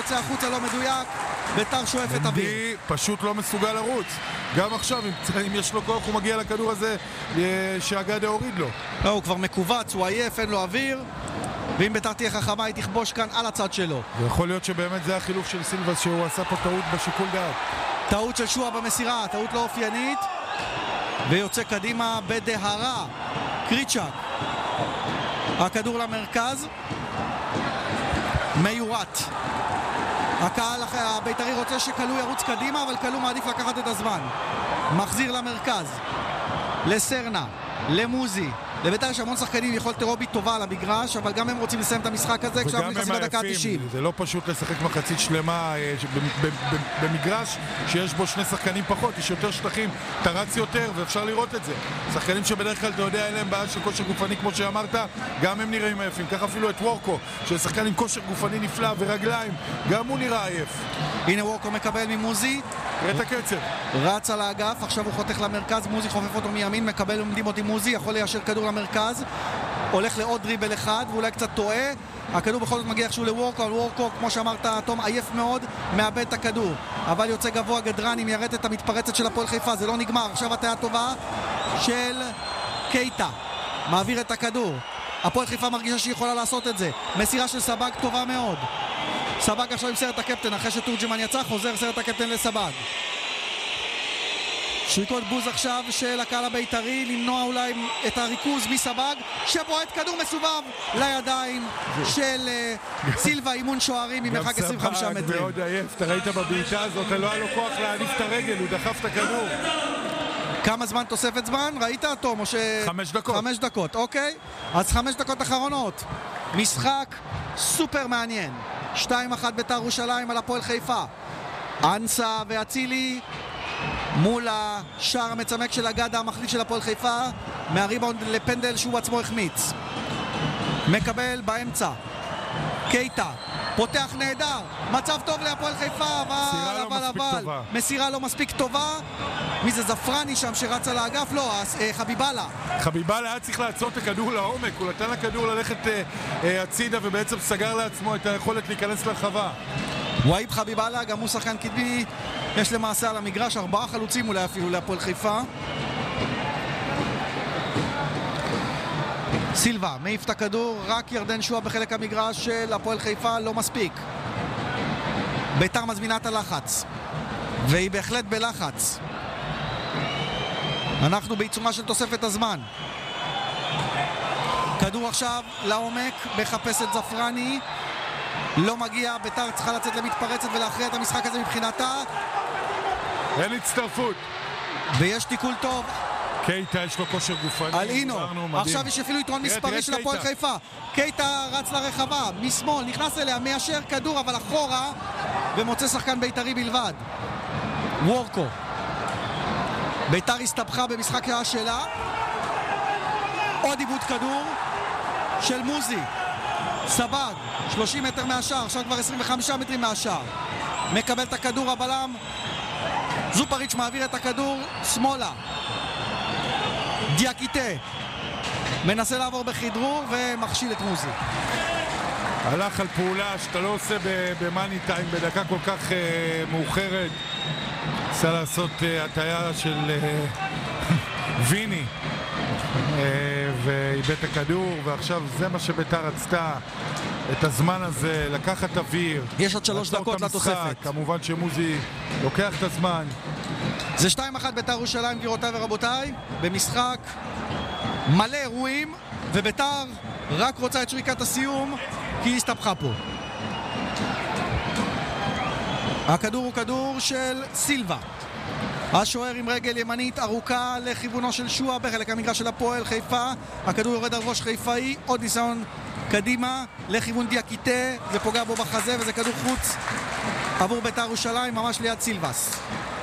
יוצא החוצה, לא מדויק. ביתר שואפת אוויר. מנדי פשוט לא מסוגל לרוץ. גם עכשיו, אם יש לו כוח, הוא מגיע לכדור הזה שהגדה הוריד לו. לא, הוא כבר מקובץ, הוא עייף, אין לו אוויר. ואם ביתר תהיה חכמה, היא תכבוש כאן על הצד שלו. ויכול להיות שבאמת זה החילוף של סילבס, שהוא עשה פה טעות בשיקול דעת. טעות של שועה במסירה, טעות לא אופיינית. ויוצא קדימה בדהרה. קריצ'ק. הכדור למרכז. מיורט. הקהל הבית"רי רוצה שקלו ירוץ קדימה, אבל קלו מעדיף לקחת את הזמן. מחזיר למרכז. לסרנה. למוזי. לבית"ר יש המון שחקנים, יכולת אירובית טובה על המגרש, אבל גם הם רוצים לסיים את המשחק הזה כשאנחנו נכנסים לדקה 90. זה לא פשוט לשחק מחצית שלמה במגרש שיש בו שני שחקנים פחות, יש יותר שטחים, אתה רץ יותר ואפשר לראות את זה. שחקנים שבדרך כלל אתה יודע אליהם בעיה של כושר גופני כמו שאמרת, גם הם נראים עייפים. כך אפילו את וורקו, ששחקן עם כושר גופני נפלא ורגליים, גם הוא נראה עייף. הנה וורקו מקבל ממוזי, ראה את הקצב, רץ על האגף, עכשיו הוא חותך למרכז, מוזי חופף אותו מימין, מקבל עומדים אותי מוזי, יכול ליישר כדור למרכז, הולך לעוד דריבל אחד ואולי קצת טועה. הכדור בכל זאת מגיע איכשהו לוורקו, אבל וורקו כמו שאמרת תום עייף מאוד, מאבד את הכדור, אבל יוצא גבוה גדרני, מיירט את המתפרצת של הפועל חיפה. זה לא נגמר, עכשיו הטיה טובה של קייטה, מעביר את הכדור, הפועל חיפה מרגישה שהיא יכולה לעשות את זה, מסירה של סבג טובה מאוד. סבג עכשיו עם סרט הקפטן, אחרי שתורג'מן יצא, חוזר סרט הקפטן לסבג. שריקות בוז עכשיו של הקהל הבית"רי, למנוע אולי את הריכוז מסבג, שבועט כדור מסובב לידיים של סילבה, אימון שוערים ממרחק 25 מטרים. גם סבג מאוד עייף, אתה ראית בבעיטה הזאת, לא היה לו כוח להניף את הרגל, הוא דחף את הכדור. כמה זמן תוספת זמן? ראית תום או ש... 5 דקות. 5 דקות, אוקיי. אז 5 דקות אחרונות. משחק סופר מעניין. 2-1 בית"ר ירושלים על הפועל חיפה. אנסה ואצילי מול השער המצמק של הגדה המחליף של הפועל חיפה, מהריבאונד לפנדל שהוא עצמו החמיץ. מקבל באמצע קייטה, פותח נהדר, מצב טוב להפועל חיפה, אבל מסירה לא מספיק טובה. מי זה? זפרני שם שרץ על האגף? לא, חביבאללה. חביבאללה היה צריך לעצור את הכדור לעומק, הוא נתן לכדור ללכת הצידה ובעצם סגר לעצמו את היכולת להיכנס לרחבה. וואיב חביבאללה, גם הוא שחקן קדמי, יש למעשה על המגרש 4 חלוצים אולי אפילו להפועל חיפה. סילבה מעיף את הכדור, רק ירדן שועה בחלק המגרש של הפועל חיפה, לא מספיק. בית"ר מזמינה את הלחץ, והיא בהחלט בלחץ. אנחנו בעיצומה של תוספת הזמן. כדור עכשיו לעומק, מחפש את זפרני, לא מגיע, בית"ר צריכה לצאת למתפרצת ולהכריע את המשחק הזה מבחינתה. אין הצטרפות. ויש תיקול טוב. קייטה יש לו כושר גופני. על אינו. עכשיו יש אפילו יתרון מספרי של הפועל חיפה. קייטה רץ לרחבה, משמאל, נכנס אליה, מיישר כדור, אבל אחורה, ומוצא שחקן בית"רי בלבד. וורקו. בית"ר הסתבכה במשחק שלה. עוד עיבוד כדור של מוזי. סבג, 30 מטר מהשער, עכשיו כבר 25 מטרים מהשער. מקבל את הכדור הבלם. זופריץ' מעביר את הכדור שמאלה. דיאקיטה מנסה לעבור בחדרור ומכשיל את מוזי. הלך על פעולה שאתה לא עושה במאני טיים בדקה כל כך מאוחרת. ניסה לעשות הטיה של ויני ואיבד את הכדור, ועכשיו זה מה שבית"ר רצתה, את הזמן הזה, לקחת אוויר. יש עוד 3 דקות לתוספת. כמובן שמוזי לוקח את הזמן. זה 2-1 בית"ר ירושלים, גבירותיי ורבותיי, במשחק מלא אירועים, ובית"ר רק רוצה את שריקת הסיום כי היא הסתבכה פה. הכדור הוא כדור של סילבה, השוער עם רגל ימנית ארוכה לכיוונו של שועה בחלק המגרש של הפועל חיפה. הכדור יורד על ראש חיפאי, עוד ניסיון קדימה לכיוון דיאקיטה, זה פוגע בו בחזה וזה כדור חוץ עבור בית"ר ירושלים ממש ליד סילבס.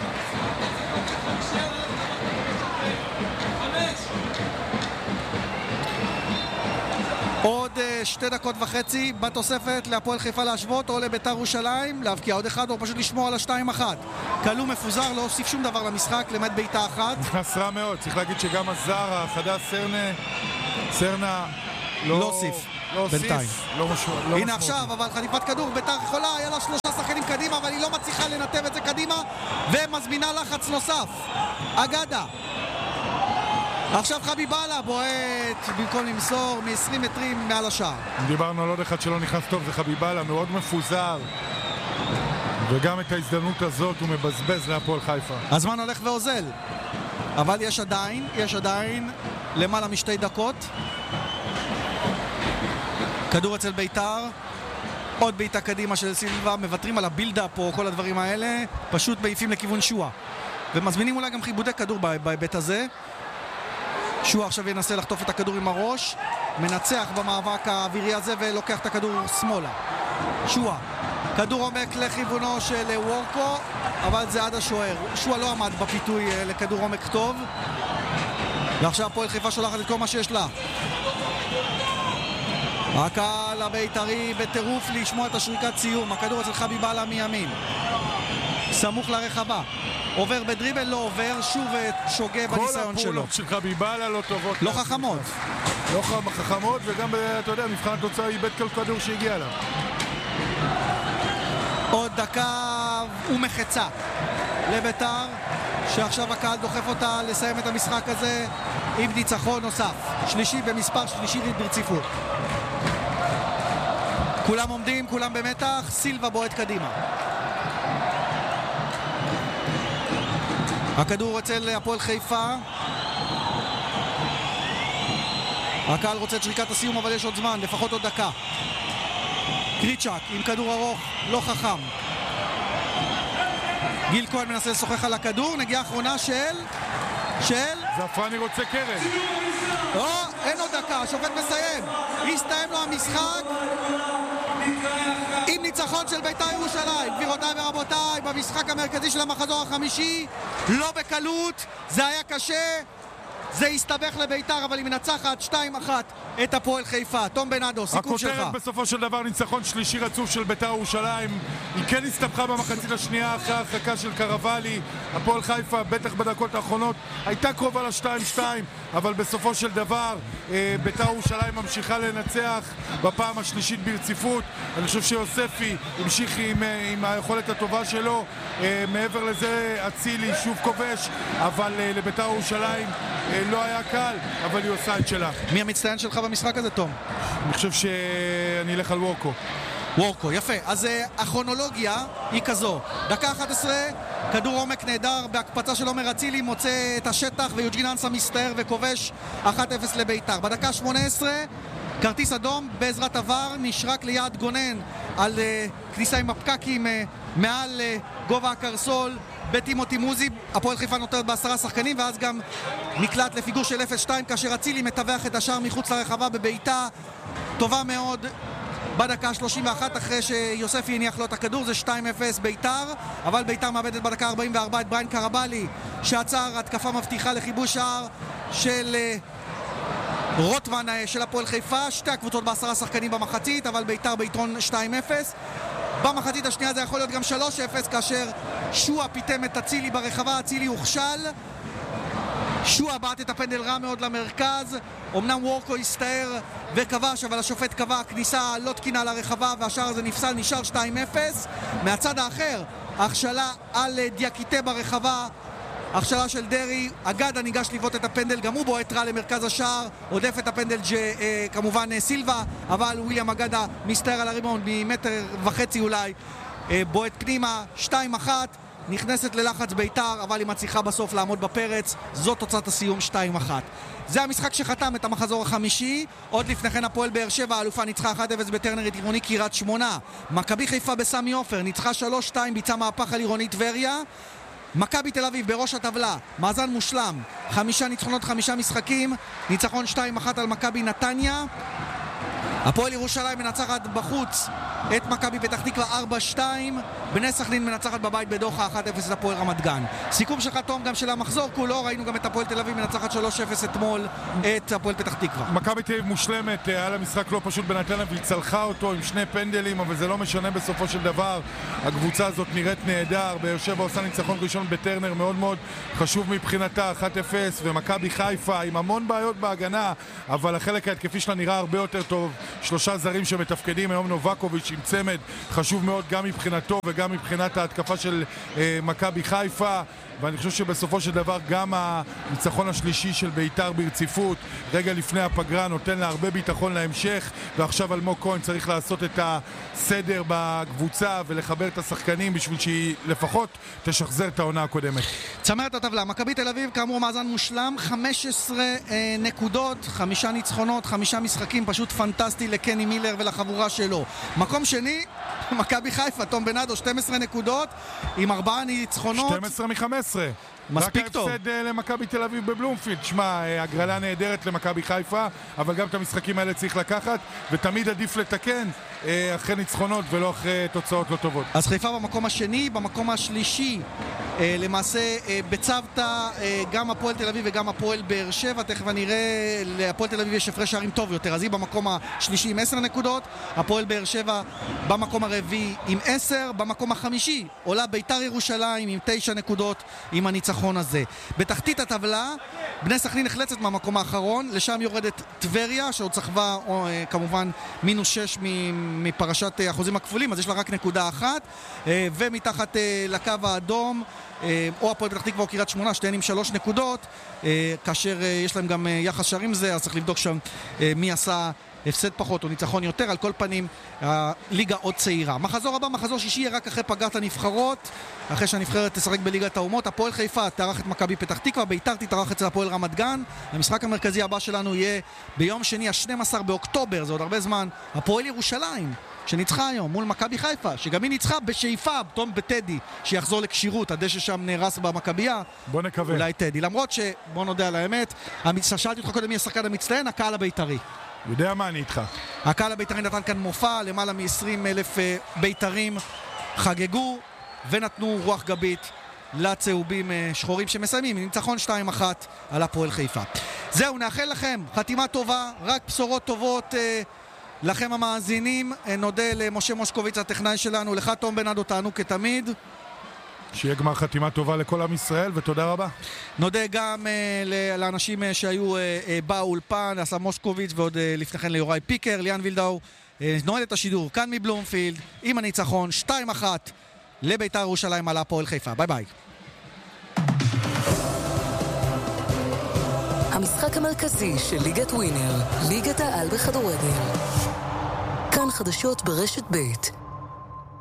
עוד 2.5 דקות בתוספת להפועל חיפה להשוות, או לבית"ר ירושלים להבקיע עוד אחד, או פשוט לשמור על 2-1. כלום מפוזר, לא הוסיף שום דבר למשחק, למד בעיטה אחת. נכנס רע מאוד, צריך להגיד שגם הזר החדש סרנה לא הוסיף בינתיים. לא הנה עכשיו, אבל חטיפת כדור, בית"ר יכולה, היה לה 3 שחקנים קדימה, אבל היא לא מצליחה לנתב את זה קדימה, ומזמינה לחץ נוסף. אגדה. עכשיו חביבאללה בועט במקום למסור מ-20 מטרים מעל השער. דיברנו על עוד אחד שלא נכנס טוב, זה חביבאללה, מאוד מפוזר. וגם את ההזדמנות הזאת הוא מבזבז להפועל חיפה. הזמן הולך ואוזל. אבל יש עדיין למעלה משתי דקות. כדור אצל ביתר. עוד בעיטה קדימה של סילבה, מוותרים על הבילדה פה, כל הדברים האלה, פשוט מעיפים לכיוון שואה. ומזמינים אולי גם חיבודי כדור בהיבט הזה. שואה עכשיו ינסה לחטוף את הכדור עם הראש, מנצח במאבק האווירי הזה ולוקח את הכדור שמאלה. שואה, כדור עומק לכיוונו של וורקו, אבל זה עד השוער. שואה לא עמד בפיתוי לכדור עומק טוב. ועכשיו הפועל חיפה שולחת את כל מה שיש לה. הקהל הבית"רי בטירוף לשמוע את השריקת סיום. הכדור אצל חביבאללה מימין, סמוך לרחבה, עובר בדריבל, לא עובר, שוב שוגה בניסיון שלו. כל הפעולות של חביבאללה לא טובות, לא חכמות, לא חכמות, וגם אתה יודע, מבחן התוצאה איבד כל כדור שהגיע לה. עוד דקה ומחצה לבית"ר, שעכשיו הקהל דוחף אותה לסיים את המשחק הזה עם ניצחון נוסף, שלישי במספר, שלישי ברציפות. כולם עומדים, כולם במתח, סילבה בועט קדימה. הכדור אצל הפועל חיפה. הקהל רוצה את שריקת הסיום, אבל יש עוד זמן, לפחות עוד דקה. קריצ'ק עם כדור ארוך, לא חכם. גיל כהן מנסה לשוחח על הכדור, נגיעה אחרונה של... זפרני רוצה קרן. לא, אין עוד דקה, השופט מסיים. הסתיים לו המשחק עם ניצחון של בית"ר ירושלים. גבירותיי ורבותיי, במשחק המרכזי של המחזור החמישי, לא בקלות, זה היה קשה, זה הסתבך לבית"ר, אבל היא מנצחת 2-1 את הפועל חיפה. תום בנאדו, סיכום שלך. הכותרת בסופו של דבר ניצחון שלישי רצוף של בית"ר ירושלים. היא כן הסתבכה במחצית השנייה אחרי ההרחקה של קרבלי. הפועל חיפה בטח בדקות האחרונות הייתה קרובה ל-2-2, אבל בסופו של דבר בית"ר ירושלים ממשיכה לנצח בפעם השלישית ברציפות. אני חושב שיוספי המשיך עם היכולת הטובה שלו. מעבר לזה אצילי שוב כובש, אבל לבית"ר ירושלים לא היה קל, אבל היא עושה את שלה. מי המצטיין שלך במשחק הזה, תום? אני חושב שאני אלך על וורקו. וורקו, יפה. אז הכרונולוגיה היא כזו. דקה 11, כדור עומק נהדר בהקפצה של עומר אצילי, מוצא את השטח ויוג'ין אנסה מסתער וכובש 1-0 לבית"ר. בדקה 18, כרטיס אדום בעזרת עבר, נשרק ליד גונן על כניסה עם הפקקים מעל גובה הקרסול בטימותי מוזי. הפועל חיפה נותרת ב10 שחקנים, ואז גם נקלט לפיגור של 0-2 כאשר אצילי מטווח את השער מחוץ לרחבה בביתה טובה מאוד בדקה 31 אחרי שיוספי הניח לו את הכדור. זה 2-0 בית"ר, אבל בית"ר מאבדת בדקה 44 את בריין קרבלי שעצר התקפה מבטיחה לכיבוש שער של רוטמן של הפועל חיפה. שתי הקבוצות ב10 שחקנים במחצית, אבל בית"ר ביתרון 2-0. במחצית השנייה זה יכול להיות גם 3-0 כאשר שואה פיתם את אצילי ברחבה, אצילי הוכשל, שואה בעט את הפנדל רע מאוד למרכז. אמנם וורקו הסתער וכבש, אבל השופט קבע כניסה לא תקינה לרחבה והשער הזה נפסל, נשאר 2-0. מהצד האחר, הכשלה על דיאקיטה ברחבה, הכשלה של דרי, אגדה ניגש לבעוט את הפנדל, גם הוא בועט רע למרכז השער, עודף את הפנדל כמובן סילבה, אבל וויליאם אגדה מסתער על הריבאונד ממטר וחצי אולי, בועט פנימה, 2-1, נכנסת ללחץ בית"ר, אבל היא מצליחה בסוף לעמוד בפרץ. זאת תוצאת הסיום, 2-1. זה המשחק שחתם את המחזור החמישי. עוד לפני כן הפועל באר שבע האלופה ניצחה 1-0 בטרנרית עירוני קריית שמונה. מכבי חיפה בסמי עופר ניצחה 3-2, ביצעה מהפך על עירוני טבריה. מכבי תל אביב בראש הטבלה, מאזן מושלם, 5 ניצחונות 5 משחקים, ניצחון 2-1 על מכבי נתניה. הפועל ירושלים מנצחת בחוץ את מכבי פתח תקווה 4-2, בני סכנין מנצחת בבית בדוחה 1-0 את הפועל רמת גן. סיכום שלך תום גם של המחזור כולו, ראינו גם את הפועל תל אביב מנצחת 3-0 אתמול את הפועל פתח תקווה. מכבי תל אביב מושלמת, היה לה משחק לא פשוט בנתניה והיא צלחה אותו עם 2 פנדלים, אבל זה לא משנה בסופו של דבר. הקבוצה הזאת נראית נהדר, באר שבע עושה ניצחון ראשון בטרנר מאוד מאוד חשוב מבחינתה 1-0, ומכבי חיפה עם המון בעיות בהגנה, אבל החלק ההתקפי שלה נראה הרבה יותר טוב. שלושה זרים שמתפקדים היום, נובקוביץ' עם צמד חשוב מאוד גם מבחינתו וגם מבחינת ההתקפה של מכבי חיפה, ואני חושב שבסופו של דבר גם הניצחון השלישי של בית"ר ברציפות רגע לפני הפגרה נותן לה הרבה ביטחון להמשך, ועכשיו אלמוג כהן צריך לעשות את הסדר בקבוצה ולחבר את השחקנים בשביל שהיא לפחות תשחזר את העונה הקודמת. צמרת הטבלה, מכבי תל אביב כאמור מאזן מושלם, 15 נקודות, 5 ניצחונות, 5 משחקים, פשוט פנטסטי לקני מילר ולחבורה שלו. מקום שני, מכבי חיפה, תום בנאדו, 12 נקודות עם 4 ניצחונות, 12 מ-15. מספיק טוב. רק ההפסד למכבי תל אביב בבלומפילד. שמע, הגרלה נהדרת למכבי חיפה, אבל גם את המשחקים האלה צריך לקחת, ותמיד עדיף לתקן אחרי ניצחונות ולא אחרי תוצאות לא טובות. אז חיפה במקום השני, במקום השלישי למעשה בצוותא גם הפועל תל אביב וגם הפועל באר שבע. תכף אני אראה, להפועל תל אביב יש הפרש שערים טוב יותר, אז היא במקום השלישי עם 10 נקודות, הפועל באר שבע במקום הרביעי עם 10, במקום החמישי עולה בית"ר ירושלים עם 9 נקודות עם הניצחון הזה. בתחתית הטבלה בני סכנין נחלצת מהמקום האחרון, לשם יורדת טבריה שעוד סחבה כמובן מינוס 6 מפרשת החוזים הכפולים, אז יש לה רק נקודה אחת, ומתחת לקו האדום או הפועל פתח תקווה או קריית שמונה, שתיהן עם 3 נקודות, כאשר יש להם גם יחס שערים זה, אז צריך לבדוק שם מי עשה הפסד פחות או ניצחון יותר. על כל פנים הליגה עוד צעירה. מחזור הבא, מחזור שישי, רק אחרי פגרת הנבחרות, אחרי שהנבחרת תשחק בליגת האומות. הפועל חיפה תארח את מכבי פתח תקווה, בית"ר תתארח אצל הפועל רמת גן. המשחק המרכזי הבא שלנו יהיה ביום שני ה-12 באוקטובר, זה עוד הרבה זמן, הפועל ירושלים שניצחה היום מול מכבי חיפה, שגם היא ניצחה בשאיפה, תום בטדי שיחזור לקשירות, הדשא שם נהרס במכבייה, בוא נקווה. אולי טדי, למרות שבוא נודה על האמת, שאלתי אותך קודם מי השחקן המצטיין, הקהל הבית"רי. יודע מה, אני איתך. הקהל הבית"רי נתן כאן מופע, למעלה מ-20,000 בית"רים חגגו ונתנו רוח גבית לצהובים שחורים שמסיימים ניצחון 2-1 על הפועל חיפה. זהו, נאחל לכם חתימה טובה, רק בשורות טובות לכם המאזינים. נודה למשה מושקוביץ הטכנאי שלנו, לך תום בנאדו, תענו כתמיד, שיהיה גמר חתימה טובה לכל עם ישראל, ותודה רבה. נודה גם לאנשים שהיו באולפן, אסף מושקוביץ ועוד לפני כן ליוראי פיקר. ליאן וילדאו נועד את השידור כאן מבלומפילד עם הניצחון 2-1 לבית"ר ירושלים על הפועל חיפה. ביי ביי. המשחק המרכזי של ליגת ווינר, ליגת העל בכדורגל. כאן חדשות ברשת ב'.